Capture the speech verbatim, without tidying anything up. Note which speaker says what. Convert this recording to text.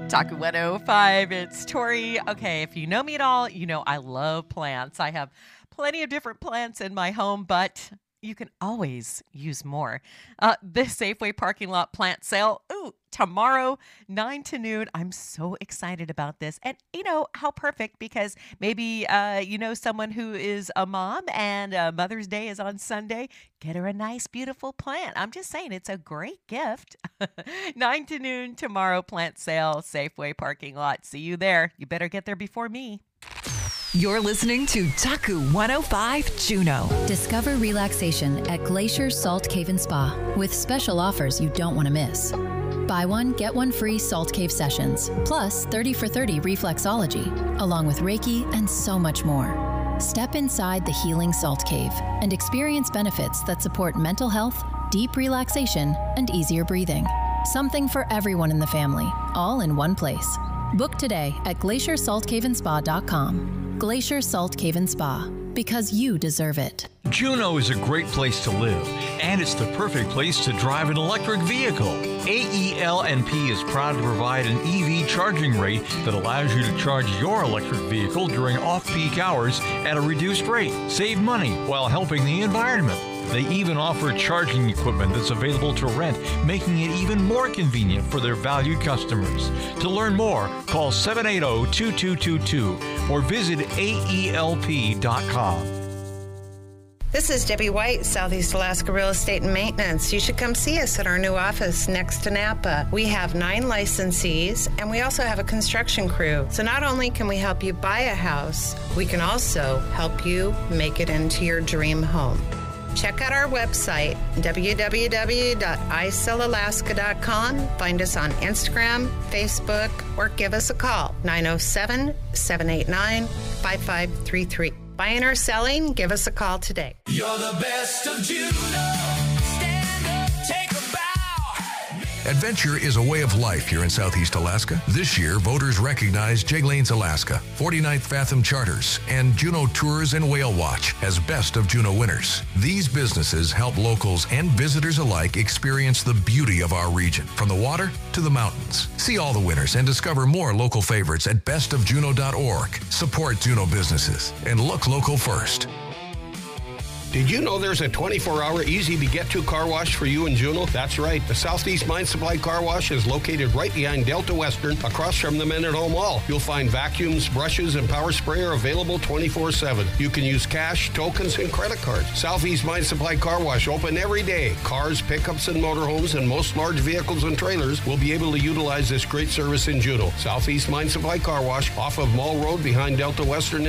Speaker 1: Talk one oh five, it's Tori. Okay, if you know me at all, you know I love plants. I have plenty of different plants in my home, but you can always use more. Uh, this Safeway parking lot plant sale, ooh, tomorrow, nine to noon. I'm so excited about this. And you know, how perfect, because maybe uh, you know someone who is a mom and uh, Mother's Day is on Sunday. Get her a nice, beautiful plant. I'm just saying, it's a great gift. nine to noon tomorrow, plant sale, Safeway parking lot. See you there. You better get there before me.
Speaker 2: You're listening to Taku one oh five Juneau.
Speaker 3: Discover relaxation at Glacier Salt Cave and Spa with special offers you don't want to miss. Buy one, get one free Salt Cave sessions, plus thirty for thirty reflexology, along with Reiki and so much more. Step inside the healing Salt Cave and experience benefits that support mental health, deep relaxation, and easier breathing. Something for everyone in the family, all in one place. Book today at glacier salt cave and spa dot com. Glacier Salt Cave and Spa, because you deserve it.
Speaker 4: Juneau is a great place to live, and it's the perfect place to drive an electric vehicle. A E L N P is proud to provide an E V charging rate that allows you to charge your electric vehicle during off-peak hours at a reduced rate. Save money while helping the environment. They even offer charging equipment that's available to rent, making it even more convenient for their valued customers. To learn more, call seven eight zero, two two two two or visit A E L P dot com.
Speaker 5: This is Debbie White, Southeast Alaska Real Estate and Maintenance. You should come see us at our new office next to Napa. We have nine licensees, and we also have a construction crew. So not only can we help you buy a house, we can also help you make it into your dream home. Check out our website, w w w dot i sell alaska dot com. Find us on Instagram, Facebook, or give us a call, nine oh seven, seven eight nine, five five three three. Buying or selling, give us a call today.
Speaker 6: You're the best of Juneau. Stand up, take a bow.
Speaker 7: Adventure is a way of life here in Southeast Alaska. This year, voters recognize Jay Lanes Alaska, forty-ninth Fathom Charters, and Juneau Tours and Whale Watch as best of Juneau winners. These businesses help locals and visitors alike experience the beauty of our region, from the water to the mountains. See all the winners and discover more local favorites at best of juneau dot org. Support Juneau businesses and look local first.
Speaker 8: Did you know there's a twenty-four hour easy-to-get-to car wash for you in Juneau? That's right. The Southeast Mine Supply Car Wash is located right behind Delta Western, across from the Men at Home Mall. You'll find vacuums, brushes, and power sprayer available twenty-four seven. You can use cash, tokens, and credit cards. Southeast Mine Supply Car Wash open every day. Cars, pickups, and motorhomes, and most large vehicles and trailers will be able to utilize this great service in Juneau. Southeast Mine Supply Car Wash off of Mall Road behind Delta Western